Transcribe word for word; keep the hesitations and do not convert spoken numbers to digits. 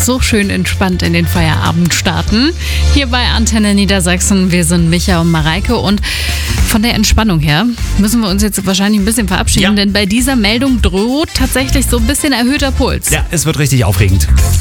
so schön entspannt in den Feierabend starten. Hier bei Antenne Niedersachsen. Wir sind Micha und Mareike und von der Entspannung her müssen wir uns jetzt wahrscheinlich ein bisschen verabschieden, Ja. denn bei dieser Meldung droht tatsächlich so ein bisschen erhöhter Puls. Ja, es wird richtig aufregend.